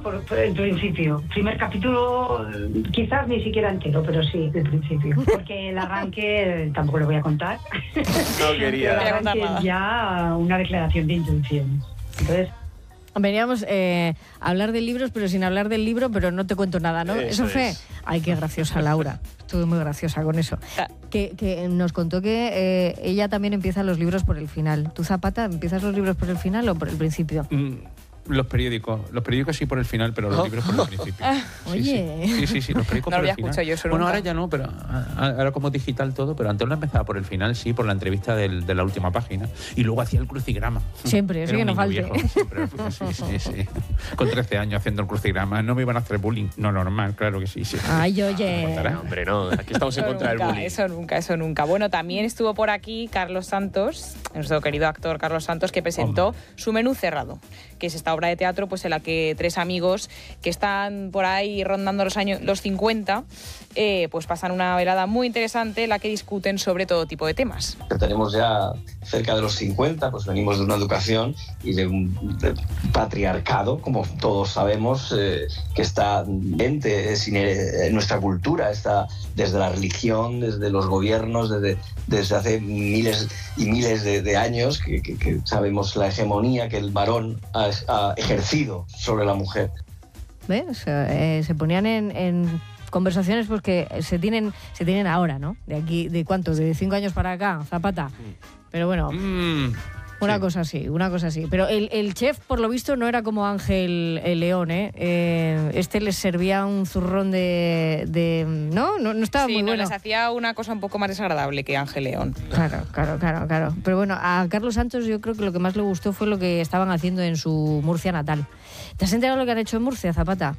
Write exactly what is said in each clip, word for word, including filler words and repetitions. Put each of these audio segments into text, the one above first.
por, por el principio. Primer capítulo, quizás ni siquiera entero, pero sí, del principio. Porque el arranque tampoco lo voy a contar. No quería. El arranque es ya una declaración de intenciones. Entonces... Veníamos eh, a hablar de libros, pero sin hablar del libro, pero no te cuento nada, ¿no? Eso, Eso fue... es. Ay, qué graciosa Laura. Estuve muy graciosa con eso. Que, que nos contó que eh, ella también empieza los libros por el final. ¿Tú, Zapata, empiezas los libros por el final o por el principio? Mm. Los periódicos, los periódicos sí por el final, pero los libros por el principio. Ah, Sí, oye. Sí, sí, sí, sí, los periódicos No por lo el había final. escuchado yo eso Bueno, nunca. ahora ya no, pero ahora como digital todo, pero antes lo empezaba por el final, sí, por la entrevista del, de la última página. Y luego hacía el crucigrama. Siempre, Era sí que un no niño falte. viejo, siempre, sí, sí, sí. Con trece años haciendo el crucigrama. No me iban a hacer bullying. No, normal, claro que sí. sí. Ay, oye. No, hombre, no. Aquí estamos en Eso contra del nunca, bullying. eso nunca, eso nunca. Bueno, también estuvo por aquí Carlos Santos, nuestro querido actor Carlos Santos, que presentó Hombre. Su menú cerrado, que es esta obra de teatro pues en la que tres amigos que están por ahí rondando los años los cincuenta, eh, pues pasan una velada muy interesante en la que discuten sobre todo tipo de temas. Que tenemos ya cerca de los cincuenta, pues venimos de una educación y de un de patriarcado, como todos sabemos, eh, que está ente en nuestra cultura, está desde la religión, desde los gobiernos, desde, desde hace miles y miles de, de años, que, que, que sabemos la hegemonía que el varón ha, ha ejercido sobre la mujer. ¿Ves? Eh, se ponían en, en conversaciones pues que se tienen, se tienen ahora, ¿no? De aquí, ¿de cuánto? De cinco años para acá, Zapata. Pero bueno, Mm, una sí. cosa así, una cosa así. Pero el, el chef, por lo visto, no era como Ángel el León, ¿eh? eh este les servía un zurrón de... de ¿no? ¿no? No estaba Sí, muy no, bueno. les hacía una cosa un poco más desagradable que Ángel León. Claro, claro, claro, claro. Pero bueno, a Carlos Santos yo creo que lo que más le gustó fue lo que estaban haciendo en su Murcia natal. ¿Te has enterado lo que han hecho en Murcia, Zapata?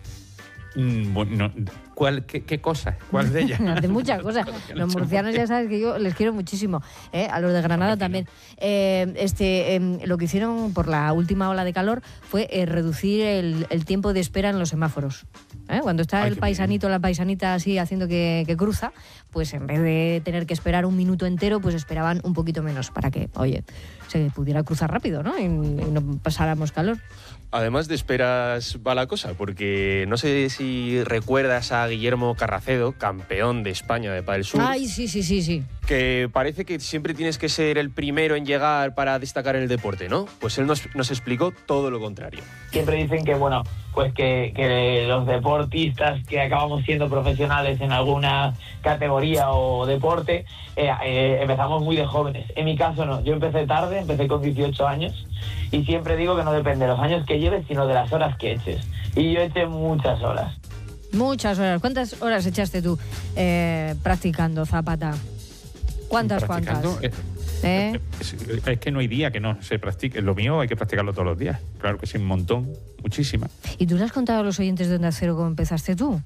Mm, bueno, ¿cuál, qué, ¿Qué cosas? ¿Cuál de ellas? De muchas cosas. Los murcianos ya sabes que yo les quiero muchísimo. ¿eh? A los de Granada también. Eh, este, eh, lo que hicieron por la última ola de calor fue eh, reducir el, el tiempo de espera en los semáforos. ¿eh? Cuando está Ay, el qué paisanito, la paisanita así haciendo que, que cruza, pues en vez de tener que esperar un minuto entero, pues esperaban un poquito menos para que, oye, se pudiera cruzar rápido, ¿no? Y, y no pasáramos calor. Además de esperas va la cosa, porque no sé si recuerdas a Guillermo Carracedo, campeón de España de Padel Sur, Ay, sí, sí, sí, sí. que parece que siempre tienes que ser el primero en llegar para destacar en el deporte, ¿no? Pues él nos, nos explicó todo lo contrario. Siempre dicen que, bueno, pues que, que los deportistas que acabamos siendo profesionales en alguna categoría o deporte, eh, eh, empezamos muy de jóvenes. En mi caso no, yo empecé tarde, empecé con dieciocho años y siempre digo que no depende de los años que lleves, sino de las horas que eches. Y yo eché muchas horas. Muchas horas. ¿Cuántas horas echaste tú eh, practicando, Zapata? ¿Cuántas, Practicando, cuántas? eh, ¿Eh? Es, es que no hay día que no se practique. Lo mío hay que practicarlo todos los días. Claro que sí, un montón, muchísimas. ¿Y tú le has contado a los oyentes de Onda Cero cómo empezaste tú?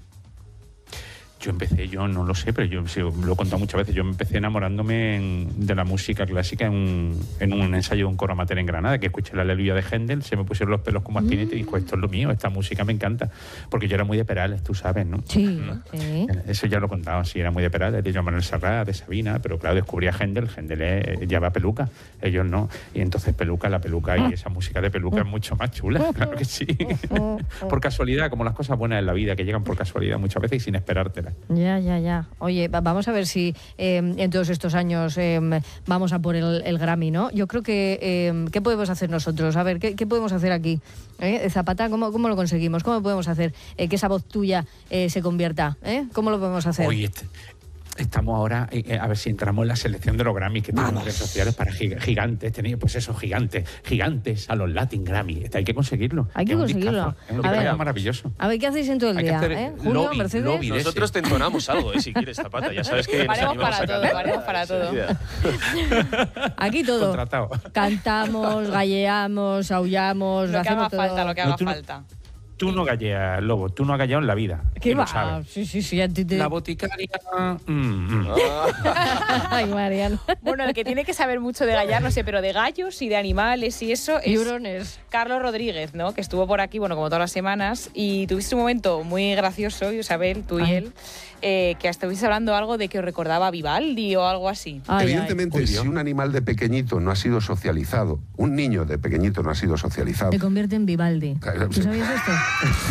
Yo empecé, yo no lo sé, pero yo sí, lo he contado muchas veces. Yo me empecé enamorándome en- de la música clásica en un, en un ensayo de un coro amateur en Granada, que escuché la Aleluya de Händel, se me pusieron los pelos como aspinete y dijo, esto es lo mío, esta música me encanta. Porque yo era muy de Perales, tú sabes, ¿no? Sí, sí. Eso ya lo he contado, sí, era muy de Perales, de Joan Manuel Serrat, de Sabina, pero claro, descubrí a Händel, Händel es- lleva peluca, ellos no. Y entonces peluca, la peluca y esa música de peluca es mucho más chula, claro que sí. Por casualidad, como las cosas buenas en la vida, que llegan por casualidad muchas veces y sin esperártelas. Ya, ya, ya. Oye, va- vamos a ver si eh, en todos estos años eh, vamos a por el, el Grammy, ¿no? Yo creo que, eh, ¿qué podemos hacer nosotros? A ver, ¿qué, qué podemos hacer aquí? ¿Eh? Zapata, ¿cómo, ¿cómo lo conseguimos? ¿Cómo podemos hacer eh, que esa voz tuya eh, se convierta? ¿Eh? ¿Cómo lo podemos hacer? Oye, este- estamos ahora, eh, eh, a ver si entramos en la selección de los Grammys, que tienen redes sociales para giga- gigantes, tenéis, pues eso, gigantes, gigantes a los Latin Grammy. Este, hay que conseguirlo. Hay que es un conseguirlo. discazo, es un A ver. discazo maravilloso. A ver, ¿qué hacéis en todo el Hay que día? hacer ¿eh? Julio, lobby, Mercedes. lobby. de Nosotros ese. te entonamos algo, ¿eh? Si quieres, Zapata. Ya sabes que nos Haremos animamos para a todo, cantar. haremos para todo. Enseguida. Aquí todo. Contratado. Cantamos, galleamos, aullamos, Lo que haga hacemos todo. falta, lo que haga No, tú no- falta. Tú no galleas, Lobo, tú no has galleado en la vida. ¿Qué y va? lo sabes. Sí, sí, sí. a ti te- La boticaria... mm, mm. Ay, Mariano. Bueno, el que tiene que saber mucho de gallar, no sé, pero de gallos y de animales y eso Y es hurones. Carlos Rodríguez, ¿no? Que estuvo por aquí, bueno, como todas las semanas, y tuviste un momento muy gracioso, Isabel, tú y Ay. él, eh, que estuviste hablando algo de que os recordaba a Vivaldi o algo así. Ay, Evidentemente, ay. si un animal de pequeñito no ha sido socializado, un niño de pequeñito no ha sido ay. socializado, Te convierte en Vivaldi. Claro, ¿Tú sí. sabías esto?